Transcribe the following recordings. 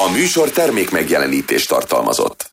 A műsor termék megjelenítést tartalmazott.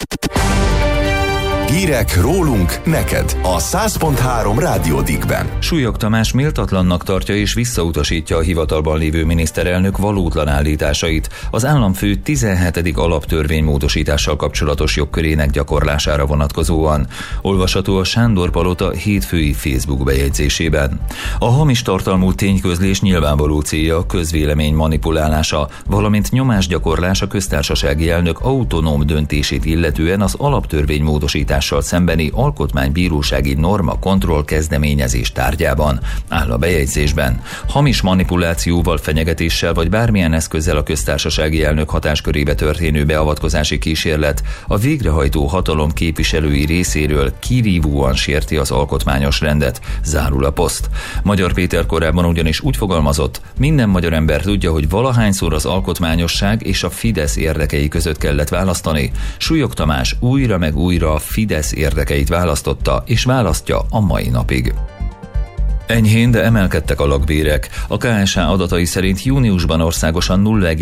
Hírek rólunk neked a 100.3 Rádió Dickben. Súlyog Tamás méltatlannak tartja és visszautasítja a hivatalban lévő miniszterelnök valótlan állításait az államfő 17. alaptörvénymódosítással kapcsolatos jogkörének gyakorlására vonatkozóan. Olvasható a Sándor Palota hétfői Facebook bejegyzésében. A hamis tartalmú tényközlés nyilvánvaló célja a közvélemény manipulálása, valamint nyomásgyakorlás a köztársasági elnök autonóm döntését illetően az alaptörvénymódosítás szembeni alkotmánybírósági norma kontroll kezdeményezés tárgyában, áll a bejegyzésben. Hamis manipulációval, fenyegetéssel vagy bármilyen eszközzel a köztársasági elnök hatáskörébe történő beavatkozási kísérlet a végrehajtó hatalom képviselői részéről kirívóan sérti az alkotmányos rendet, zárul a Poszt. Magyar Péter korábban ugyanis úgy fogalmazott, minden magyar ember tudja, hogy valahányszor az alkotmányosság és a Fidesz érdekei között kellett választani. Súlyog Tamás újra meg újra a Fidesz érdekeit választotta és választja a mai napig. Enyhén, de emelkedtek a lakbérek. A KSH adatai szerint júniusban országosan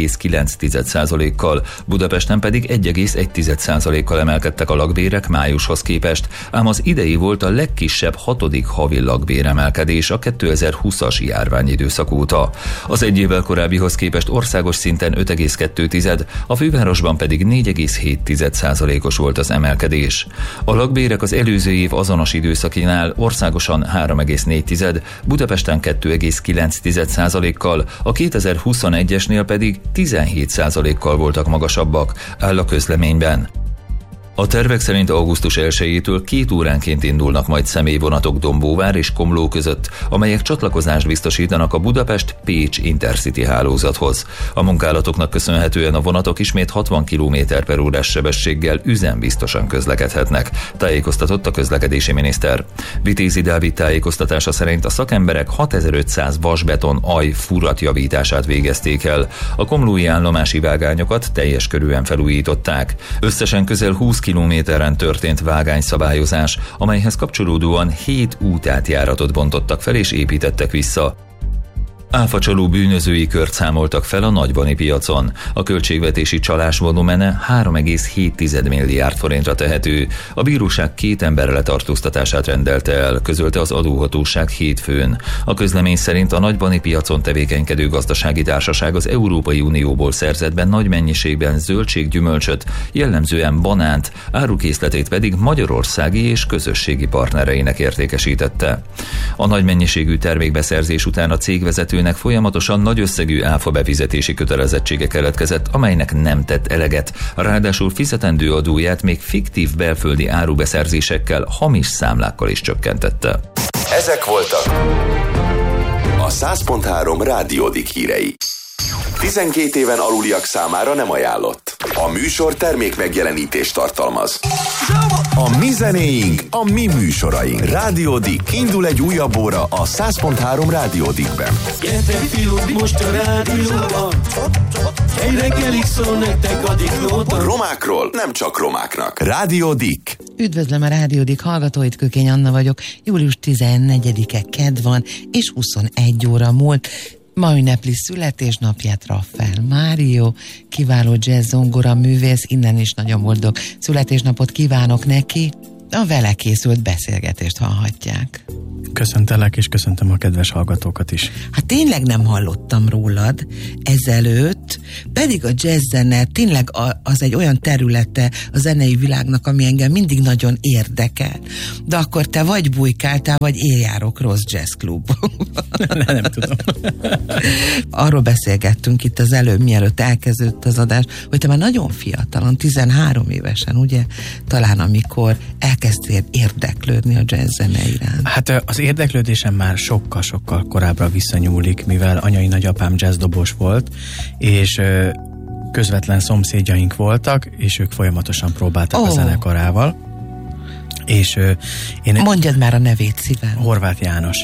0,9%-kal, Budapesten pedig 1,1%-kal emelkedtek a lakbérek májushoz képest, ám az idei volt a legkisebb 6. havi lakbéremelkedés a 2020-as járványidőszak óta. Az egy évvel korábbihoz képest országos szinten 5,2, a fővárosban pedig 4,7%-os volt az emelkedés. A lakbérek az előző év azonos időszakinál országosan 3,4, Budapesten 2,9%-kal, a 2021-esnél pedig 17%-kal voltak magasabbak, áll a közleményben. A tervek szerint augusztus 1-től 2 óránként indulnak majd személyvonatok Dombóvár és Komló között, amelyek csatlakozást biztosítanak a Budapest-Pécs Intercity hálózathoz. A munkálatoknak köszönhetően a vonatok ismét 60 km/h sebességgel üzembiztosan közlekedhetnek, tájékoztatott a közlekedési miniszter. Vitézi Dávid tájékoztatása szerint a szakemberek 6500 vasbeton aj furatjavítását végezték el. A komlói állomási vágányokat teljes körűen felújították. Összesen közel 20 kilométeren történt vágányszabályozás, amelyhez kapcsolódóan 7 útátjáratot bontottak fel és építettek vissza. Áfacsaló bűnözői kört számoltak fel a nagybani piacon. A költségvetési csalás volumene 3,7 milliárd forintra tehető. A bíróság 2 ember letartóztatását rendelte el, közölte az adóhatóság hétfőn. A közlemény szerint a nagybani piacon tevékenykedő gazdasági társaság az Európai Unióból szerzett be nagy mennyiségben zöldséggyümölcsöt, jellemzően banánt, árukészletét pedig magyarországi és közösségi partnereinek értékesítette. A nagy mennyiségű termékbeszerzés után a cégvezető folyamatosan nagy összegű áfa befizetési kötelezettsége keletkezett, amelynek nem tett eleget. Ráadásul fizetendő adóját még fiktív belföldi árubeszerzésekkel, hamis számlákkal is csökkentette. Ezek voltak a 100.3 Rádió Dick hírei. 12 éven aluliak számára nem ajánlott. A műsor termék megjelenítést tartalmaz. A mi zenéink, a mi műsoraink. Rádió Dick. Indul egy újabb óra a 100.3 Rádió Dickben. Gyertek fiúk, most a rádióban. Egy reggelig szól nektek a Dicknóta. Romákról nem csak romáknak. Rádió Dick. Üdvözlöm a Rádió Dick hallgatóit, Kökény Anna vagyok. Július 14-e kedd van, és 21 óra múlt. Ma ünnepli születésnapját Raffaele Mário, kiváló jazz zongora művész, innen is nagyon boldog születésnapot kívánok neki. A vele készült beszélgetést hallhatják. Köszöntelek, és köszöntöm a kedves hallgatókat is. Hát tényleg nem hallottam rólad ezelőtt, pedig a jazzzene tényleg az egy olyan területe a zenei világnak, ami engem mindig nagyon érdekel. De akkor te vagy bujkáltál, vagy éljárok rossz jazzklubban. Nem tudom. Arról beszélgettünk itt az előbb, mielőtt elkezdődött az adás, hogy te már nagyon fiatalon, 13 évesen, ugye? Talán amikor elkezdtél érdeklődni a jazzzene iránt. Hát az érdeklődésem már sokkal-sokkal korábbra visszanyúlik, mivel anyai nagyapám jazzdobos volt, és közvetlen szomszédjaink voltak, és ők folyamatosan próbáltak a zenekarával. És én... Mondjad már a nevét szívem. Horváth János.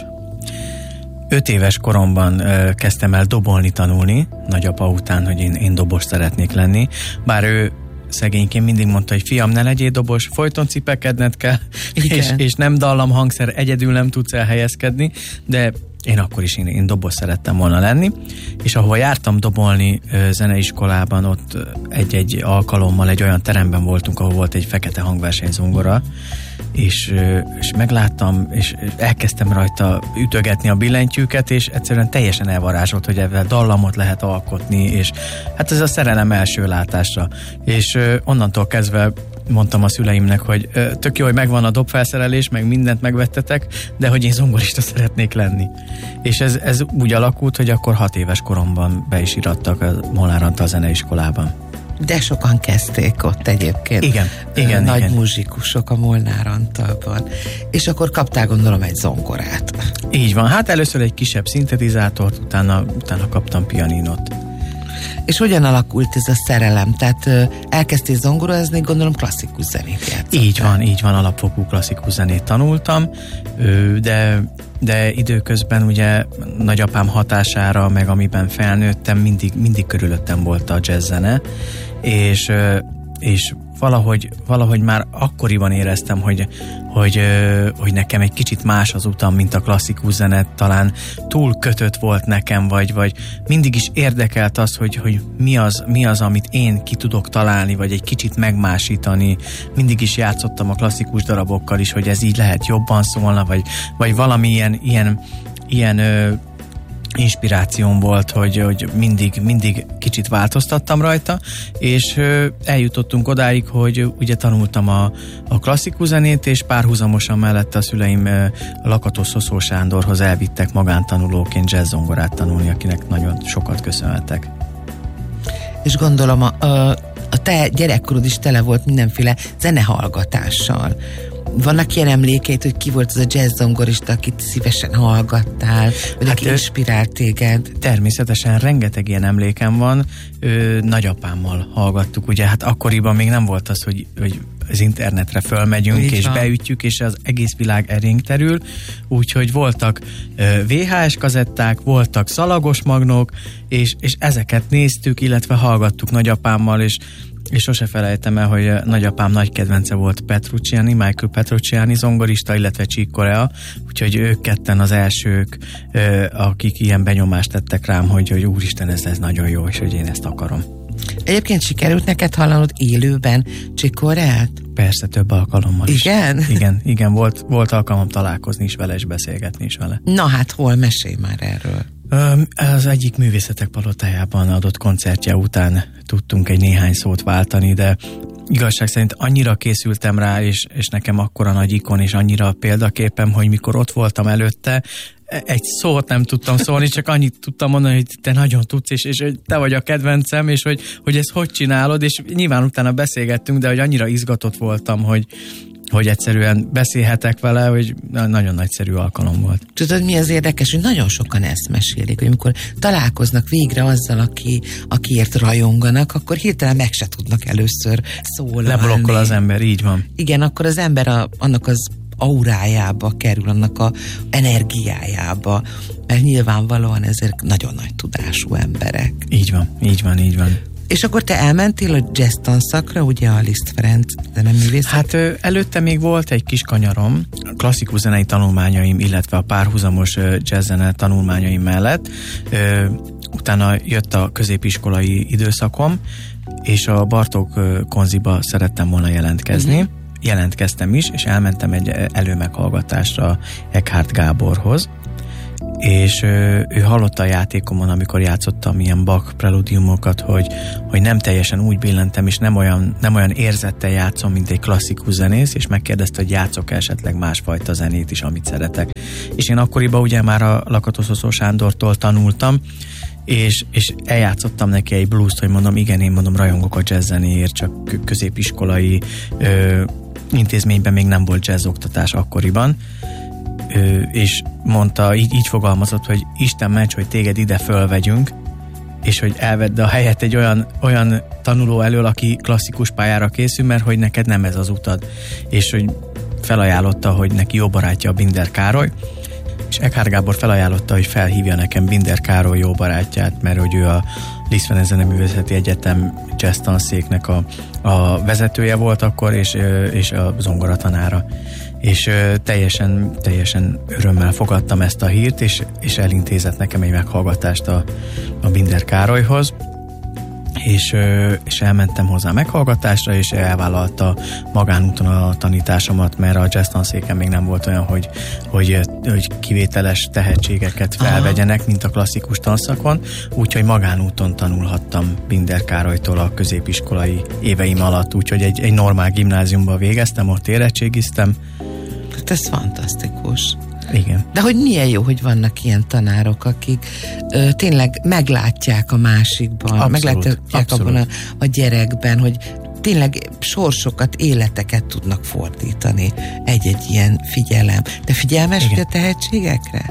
5 éves koromban kezdtem el dobolni tanulni, nagyapa után, hogy én dobos szeretnék lenni, bár ő szegényként mindig mondta, hogy fiam, ne legyél dobos, folyton cipekedned kell, és nem dallamhangszer, egyedül nem tudsz elhelyezkedni, de én akkor is én dobos szerettem volna lenni, és ahova jártam dobolni zeneiskolában, ott egy alkalommal egy olyan teremben voltunk, ahol volt egy fekete hangversenyzongora, és megláttam, és elkezdtem rajta ütögetni a billentyűket, és egyszerűen teljesen elvarázsolt, hogy ebben dallamot lehet alkotni, és hát ez a szerelem első látásra. És onnantól kezdve mondtam a szüleimnek, hogy tök jó, hogy megvan a dobfelszerelés, meg mindent megvettetek, de hogy én zongorista szeretnék lenni. És ez úgy alakult, hogy akkor 6 éves koromban be is irattak a Molnár Antal zeneiskolában. De sokan kezdték ott egyébként. Igen. Nagy muzsikusok a Molnár Antalban. És akkor kaptál, gondolom, egy zongorát. Így van. Hát először egy kisebb szintetizátort, utána kaptam pianinot. És hogyan alakult ez a szerelem? Tehát elkezdtél zongorázni, gondolom klasszikus zenét játszottál. Így van, alapfokú klasszikus zenét tanultam, de időközben ugye nagyapám hatására, meg amiben felnőttem, mindig körülöttem volt a jazzzene, és valahogy már akkoriban éreztem, hogy nekem egy kicsit más az utam, mint a klasszikus zene, talán túl kötött volt nekem, vagy mindig is érdekelt az, hogy mi az, amit én ki tudok találni, vagy egy kicsit megmásítani. Mindig is játszottam a klasszikus darabokkal is, hogy ez így lehet jobban szólna, vagy valami ilyen inspirációm volt, hogy mindig kicsit változtattam rajta, és eljutottunk odáig, hogy ugye tanultam a klasszikus zenét, és párhuzamosan mellette a szüleim a Lakatos Szoszó Sándorhoz elvittek magántanulóként jazzzongorát tanulni, akinek nagyon sokat köszönhetek. És gondolom a te gyerekkorod is tele volt mindenféle zenehallgatással. Vannak ilyen emlékeid, hogy ki volt az a jazzzongorista, akit szívesen hallgattál, vagy aki inspirált téged? Természetesen rengeteg ilyen emlékem van. Nagyapámmal hallgattuk, ugye hát akkoriban még nem volt az, hogy az internetre fölmegyünk, és beütjük, és az egész világ erénk terül, úgyhogy voltak VHS kazetták, voltak szalagos magnók, és ezeket néztük, illetve hallgattuk nagyapámmal, és sose felejtem el, hogy nagyapám nagy kedvence volt Michael Petrucciani zongorista, illetve Chick Corea, úgyhogy ők ketten az elsők, akik ilyen benyomást tettek rám, hogy úristen, ez nagyon jó, és hogy én ezt akarom. Egyébként sikerült neked hallanod élőben Chick Coreát? Persze, több alkalommal is. Igen? Igen, volt alkalmam találkozni is vele, és beszélgetni is vele. Na hát, hol? Mesélj már erről. Az egyik művészetek palotájában adott koncertje után tudtunk egy néhány szót váltani, de igazság szerint annyira készültem rá, és nekem akkora nagy ikon, és annyira példaképem, hogy mikor ott voltam előtte, egy szót nem tudtam szólni, csak annyit tudtam mondani, hogy te nagyon tudsz, és hogy te vagy a kedvencem, és hogy ezt hogy csinálod, és nyilván utána beszélgettünk, de hogy annyira izgatott voltam, hogy egyszerűen beszélhetek vele, hogy nagyon nagyszerű alkalom volt. Tudod, mi az érdekes, hogy nagyon sokan ezt mesélik, hogy amikor találkoznak végre azzal, akiért rajonganak, akkor hirtelen meg se tudnak először szólalni. Leblokkol az ember, így van. Igen, akkor az ember annak az aurájába kerül, annak a energiájába, mert nyilvánvalóan ezek nagyon nagy tudású emberek. Így van. És akkor te elmentél a jazz tanszakra, ugye a Liszt Ferenc zeneművészet? Hát előtte még volt egy kis kanyarom, klasszikus zenei tanulmányaim, illetve a párhuzamos jazzzene tanulmányaim mellett. Utána jött a középiskolai időszakom, és a Bartók konziba szerettem volna jelentkezni. Jelentkeztem is, és elmentem egy előmeghallgatásra Eckhart Gáborhoz, és ő hallotta a játékomon, amikor játszottam ilyen Bach preludiumokat, hogy nem teljesen úgy billentem, és nem olyan érzettel játszom, mint egy klasszikus zenész, és megkérdezte, hogy játszok esetleg másfajta zenét is, amit szeretek. És én akkoriban ugye már a Lakatos Szoszó Sándortól tanultam, és eljátszottam neki egy blues-t, hogy mondom, igen, én mondom, rajongok a jazz zenéért, csak középiskolai intézményben még nem volt jazz oktatás akkoriban, és mondta, így fogalmazott, hogy Isten ments, hogy téged ide fölvegyünk, és hogy elvedd a helyet egy olyan tanuló elől, aki klasszikus pályára készül, mert hogy neked nem ez az utad. És hogy felajánlotta, hogy neki jó barátja a Binder Károly, és Eckhart Gábor felajánlotta, hogy felhívja nekem Binder Károly jó barátját, mert hogy ő a Liszt Ferenc Zeneművészeti Egyetem jazz tanszéknek a vezetője volt akkor, és a zongoratanára. és teljesen örömmel fogadtam ezt a hírt, és elintézett nekem egy meghallgatást a Binder Károlyhoz, és elmentem hozzá meghallgatásra, és elvállalta magánúton a tanításomat, mert a jazz tanszéken még nem volt olyan, hogy kivételes tehetségeket felvegyenek, mint a klasszikus tanszakon, úgyhogy magánúton tanulhattam Binder Károlytól a középiskolai éveim alatt, úgyhogy egy normál gimnáziumba végeztem, ott érettségiztem. Hát ez fantasztikus. Igen. De hogy milyen jó, hogy vannak ilyen tanárok, akik tényleg meglátják a másikban, abszolút, meglátják abban a gyerekben, hogy tényleg sorsokat, életeket tudnak fordítani egy-egy ilyen figyelem. De figyelmes vagy a tehetségekre?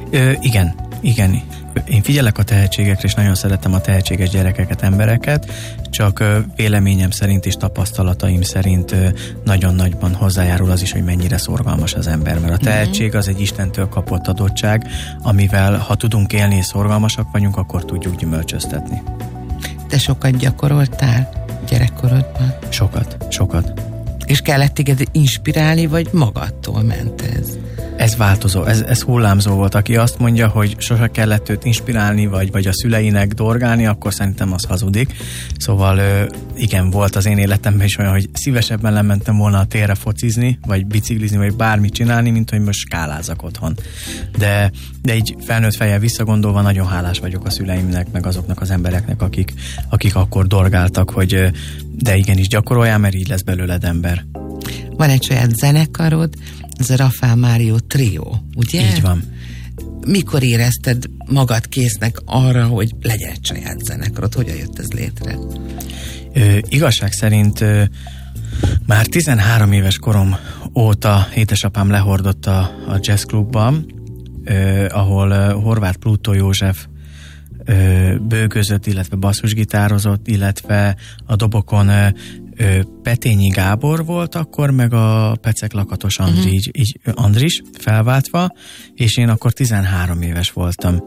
Igen. Én figyelek a tehetségekre, és nagyon szeretem a tehetséges gyerekeket, embereket, csak véleményem szerint és tapasztalataim szerint nagyon nagyban hozzájárul az is, hogy mennyire szorgalmas az ember, mert a tehetség az egy Istentől kapott adottság, amivel ha tudunk élni és szorgalmasak vagyunk, akkor tudjuk gyümölcsöztetni. Te sokat gyakoroltál gyerekkorodban? Sokat. És kellett téged inspirálni, vagy magadtól ment ez? Ez változó, ez hullámzó volt. Aki azt mondja, hogy sose kellett őt inspirálni, vagy a szüleinek dorgálni, akkor szerintem az hazudik. Szóval igen, volt az én életemben is olyan, hogy szívesebben lementem volna a térre focizni, vagy biciklizni, vagy bármit csinálni, mint hogy most skálázak otthon. De így felnőtt fejjel visszagondolva nagyon hálás vagyok a szüleimnek, meg azoknak az embereknek, akik akkor dorgáltak, hogy de igenis gyakoroljál, mert így lesz belőled ember. Van egy saját zenekarod, ez a Rafael Mário Trio, ugye? Így van. Mikor érezted magad késznek arra, hogy legyen egy saját zenekarod? Hogyan jött ez létre? Igazság szerint már 13 éves korom óta édesapám lehordott a jazzklubban, ahol Horváth Plutó József bőgözött, illetve basszusgitározott, illetve a dobokon Petényi Gábor volt akkor, meg a Pecek Lakatos Andris felváltva, és én akkor 13 éves voltam.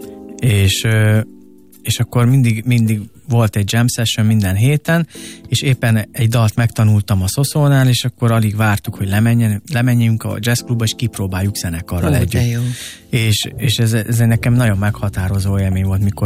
És akkor mindig volt egy jam session minden héten, és éppen egy dalt megtanultam a Szoszónál, és akkor alig vártuk, hogy lemenjünk a jazzklubba, és kipróbáljuk zenekarral együtt. És ez nekem nagyon meghatározó élmény volt, mikor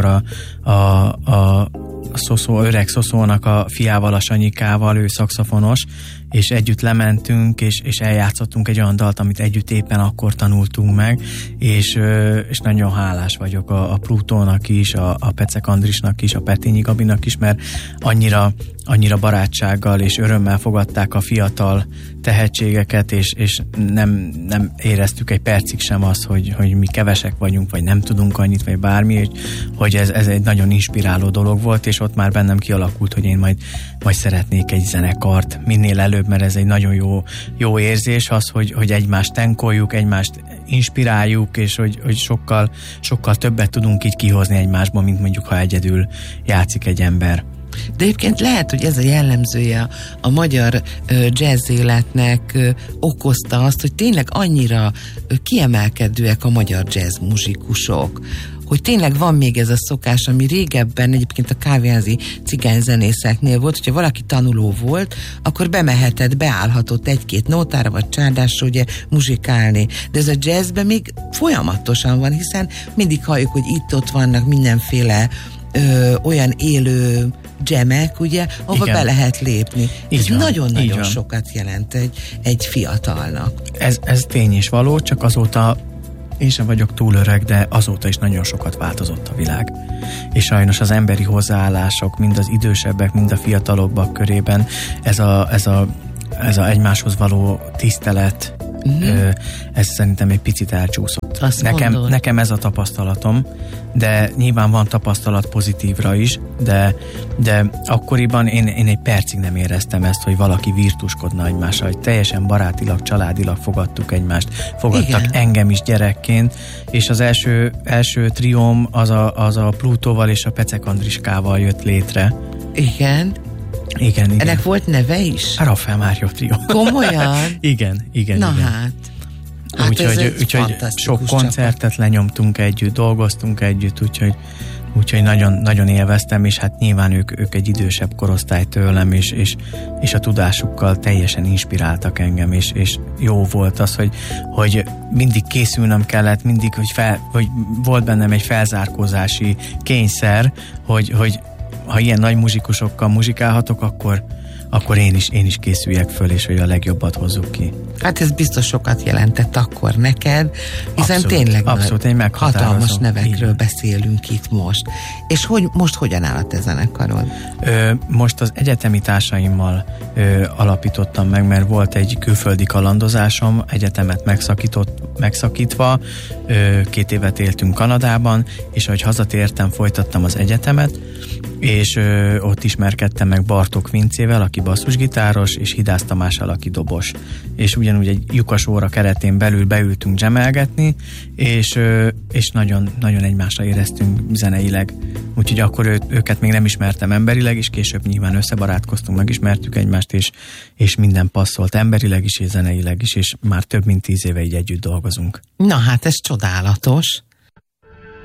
a öreg Szoszónak a fiával, a Sanyikával, ő szaxofonos, és együtt lementünk, és eljátszottunk egy olyan dalt, amit együtt éppen akkor tanultunk meg, és nagyon hálás vagyok a Plutónak is, a Pecek Andrisnak is, a Petényi Gabinak is, mert annyira barátsággal és örömmel fogadták a fiatal tehetségeket, és nem éreztük egy percig sem azt, hogy mi kevesek vagyunk, vagy nem tudunk annyit, vagy bármi, hogy ez egy nagyon inspiráló dolog volt, és ott már bennem kialakult, hogy én majd szeretnék egy zenekart minél előbb, mert ez egy nagyon jó érzés az, hogy egymást tenkoljuk, egymást inspiráljuk, és hogy sokkal többet tudunk így kihozni egymásból, mint mondjuk, ha egyedül játszik egy ember. De egyébként lehet, hogy ez a jellemzője a magyar jazz életnek okozta azt, hogy tényleg annyira kiemelkedőek a magyar jazz muzsikusok, hogy tényleg van még ez a szokás, ami régebben egyébként a kávéházi cigányzenészeknél volt, hogyha valaki tanuló volt, akkor beállhatott egy-két nótára, vagy csárdásra ugye muzsikálni. De ez a jazzben még folyamatosan van, hiszen mindig halljuk, hogy itt-ott vannak mindenféle olyan élő jamek, ugye, ahova be lehet lépni. Ez nagyon-nagyon sokat jelent egy fiatalnak. Ez tény is való, csak azóta én sem vagyok túl öreg, de azóta is nagyon sokat változott a világ. És sajnos az emberi hozzáállások, mind az idősebbek, mind a fiatalabbak körében ez a egymáshoz való tisztelet, ez szerintem egy picit elcsúszott. Nekem ez a tapasztalatom, de nyilván van tapasztalat pozitívra is, de akkoriban én egy percig nem éreztem ezt, hogy valaki virtuskodna egymással, hogy teljesen barátilag, családilag fogadtuk egymást. Fogadtak engem is gyerekként, és az első trióm az a Plutóval és a Pecek Andriskával jött létre. Igen. Ennek volt neve is? A Rafael Mário Trio. Komolyan? Igen. Na hát. Úgyhogy sok koncertet lenyomtunk együtt, dolgoztunk együtt, úgyhogy úgyhogy nagyon, nagyon élveztem, és hát nyilván ők egy idősebb korosztály tőlem, és a tudásukkal teljesen inspiráltak engem, és jó volt az, hogy mindig készülnöm kellett, mindig, hogy volt bennem egy felzárkózási kényszer, hogy ha ilyen nagy muzsikusokkal muzsikálhatok, akkor én is készüljek föl, és hogy a legjobbat hozzuk ki. Hát ez biztos sokat jelentett akkor neked, hiszen abszolút, tényleg abszolút, hatalmas nevekről beszélünk itt most. És most hogyan áll a te zenekarod? Most az egyetemi társaimmal alapítottam meg, mert volt egy külföldi kalandozásom, egyetemet megszakítva, 2 évet éltünk Kanadában, és ahogy hazatértem, folytattam az egyetemet, és ott ismerkedtem meg Bartók Vincével, aki basszusgitáros, és Hidász Tamással, aki dobos. És ugyanúgy egy lyukas óra keretén belül beültünk dzsemelgetni, és nagyon, nagyon egymásra éreztünk zeneileg. Úgyhogy akkor őket még nem ismertem emberileg, és később nyilván összebarátkoztunk, megismertük egymást, és minden passzolt emberileg is, és zeneileg is, és már több mint 10 éve így együtt dolgozunk. Na hát ez csodálatos.